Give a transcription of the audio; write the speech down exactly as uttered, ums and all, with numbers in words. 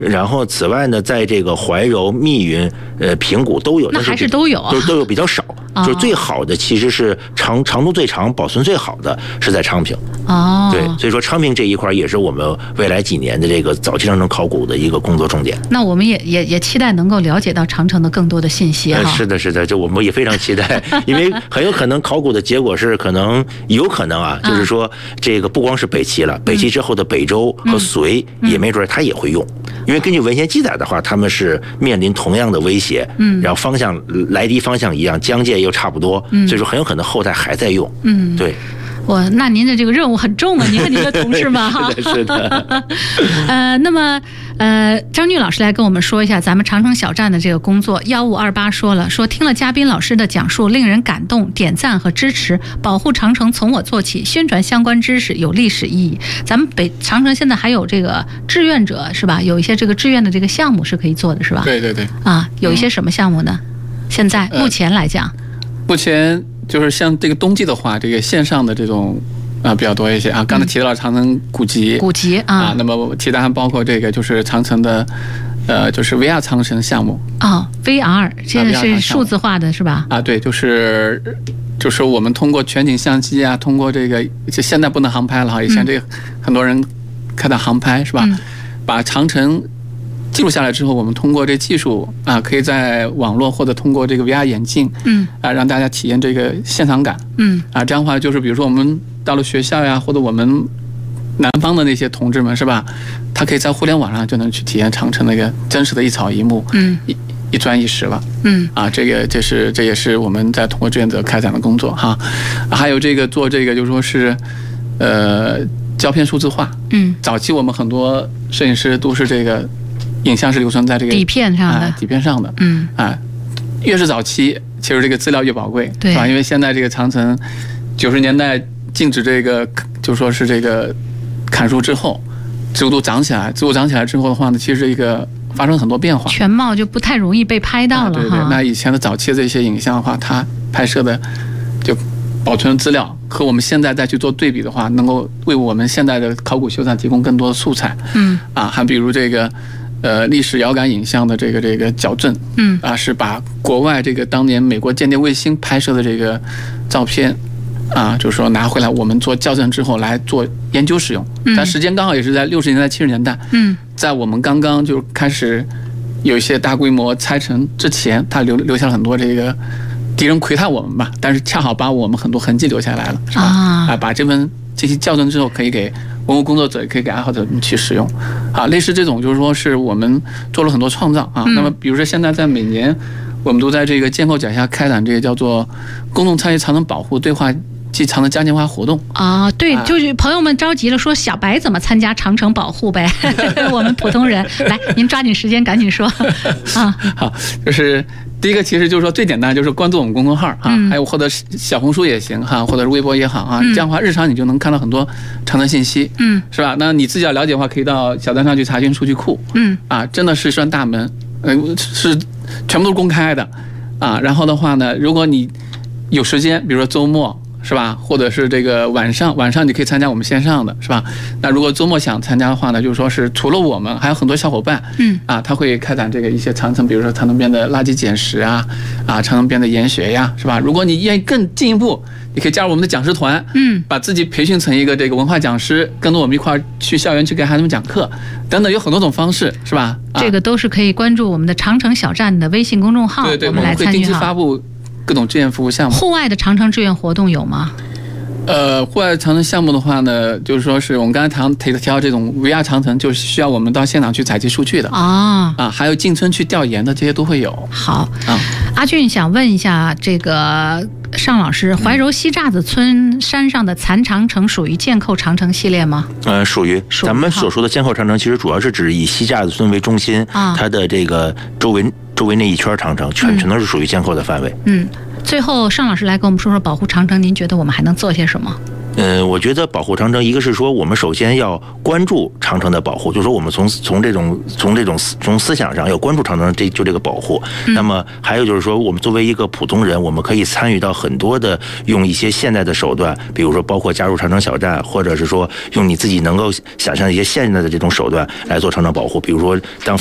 然后此外呢，在这个怀柔、密云、呃平谷都有， 那还是都有， 都都有比较少。 哦、 就是最好的其实是长长度最长、保存最好的是在昌平。 哦， 对，所以说昌平这一块也是我们未来几年的这个早期长城考古的一个工作重点。 那我们也也也期待能够了解到长城的更多的信息哈、 呃。是的，是的，这我们也非常期待，因为很有可能考古的结果是可能有可能啊，就是说这个不光是北齐了，嗯、北齐之后的北周和隋也没准他也会用。嗯因为根据文献记载的话，他们是面临同样的威胁，嗯，然后方向来敌方向一样，疆界又差不多，嗯，所以说很有可能后代还在用，嗯，对。 我那您的这个任务很重啊，您和您的同事们哈。 是的，是的。 呃，那么呃，张俊老师来跟我们说一下咱们长城小站的这个工作。幺五二八说了，说听了嘉宾老师的讲述，令人感动，点赞和支持。保护长城从我做起，宣传相关知识有历史意义。咱们北长城现在还有这个志愿者是吧？有一些这个志愿的这个项目是可以做的是吧？ 对对对。 啊，有一些什么项目呢？嗯、现在目前来讲， 呃、目前。就是像这个冬季的话，这个线上的这种啊、呃、比较多一些啊。刚才提到了长城古籍， 古籍 啊, 啊，那么其他还包括这个就是长城的，呃，就是 V R 长城项目啊 ，V R 现在是数字化的是吧？ 啊，对，就是就是我们通过全景相机啊，通过这个就现在不能航拍了哈，以前这个很多人开的航拍是吧？嗯、把长城记录下来之后，我们通过这技术啊，可以在网络或者通过这个 V R 眼镜，嗯，啊，让大家体验这个现场感，嗯，啊，这样的话就是比如说我们到了学校呀，或者我们南方的那些同志们是吧，他可以在互联网上就能去体验长城那个真实的一草一木，嗯，一一砖一石了，嗯，啊，这个这是这也是我们在通过志愿者开展的工作哈，还有这个做这个就说是，呃，胶片数字化，嗯，早期我们很多摄影师都是这个。影像是留存在这个底片上的， 啊、底片上的，嗯啊，越是早期，其实这个资料越宝贵， 对吧？因为现在这个长城九十年代禁止这个，就说是这个砍树之后，植物都长起来，植物长起来之后的话呢，其实一个发生很多变化， 全貌就不太容易被拍到了、啊、 对对，那以前的早期的这些影像的话，它拍摄的就保存资料和我们现在再去做对比的话，能够为我们现在的考古修缮提供更多的素材，嗯啊，还比如这个。呃，历史遥感影像的这个这个矫正，嗯啊，是把国外这个当年美国间谍卫星拍摄的这个照片，啊，就是说拿回来我们做校正之后来做研究使用。嗯，但时间刚好也是在六十年代、七十年代，嗯，在我们刚刚就开始有一些大规模拆城之前，它留留下了很多这个敌人窥探我们吧，但是恰好把我们很多痕迹留下来了，是吧？啊，啊把这份进行校正之后，可以给。文物工作者也可以给爱好者去使用，啊，类似这种就是说是我们做了很多创造啊。嗯、那么比如说现在在每年，我们都在这个建构脚下开展这个叫做公众参与长城保护对话及长城嘉年华活动啊。对，就是朋友们着急了，说小白怎么参加长城保护呗？我们普通人来，您抓紧时间赶紧说啊。 好，就是第一个其实就是说最简单就是关注我们公众号啊，嗯、还有或者小红书也行哈，或者是微博也好啊，嗯、这样的话日常你就能看到很多长城信息，嗯，是吧？那你自己要了解的话，可以到小站上去查询数据库，嗯，啊，真的是一扇大门，呃，是全部都是公开的，啊，然后的话呢，如果你有时间，比如说周末。是吧？或者是这个晚上，晚上你可以参加我们线上的，是吧？那如果周末想参加的话呢，就是说是除了我们，还有很多小伙伴，嗯，啊，他会开展这个一些长城，比如说长城边的垃圾捡拾啊，啊，长城边的研学呀，是吧？如果你愿意更进一步，你可以加入我们的讲师团，嗯，把自己培训成一个这个文化讲师，跟着我们一块儿去校园去给孩子们讲课，等等，有很多种方式，是吧？ 啊、这个都是可以关注我们的长城小站的微信公众号， 对对， 我们来参与会定期发布。各种志愿服务项目， 户外的长城志愿活动有吗？ 呃，户外长城项目的话呢，就是说是我们刚才谈提提到这种 V R 长城，就是需要我们到现场去采集数据的啊啊，还有进村去调研的，这些都会有。 好啊，阿俊想问一下这个尚老师，怀柔西栅子村山上的残长城属于建构长城系列吗？ 呃，属于。咱们所说的建构长城，其实主要是指以西栅子村为中心，啊、它的这个周围周围那一圈长城，全全都是属于建构的范围。 嗯。最后，尚老师来跟我们说说保护长城，您觉得我们还能做些什么？ 嗯，我觉得保护长城，一个是说我们首先要关注长城的保护，就是说我们从从这种从这种从思想上要关注长城这就这个保护。嗯、那么还有就是说，我们作为一个普通人，我们可以参与到很多的用一些现代的手段，比如说包括加入长城小站，或者是说用你自己能够想象一些现代的这种手段来做长城保护，比如说当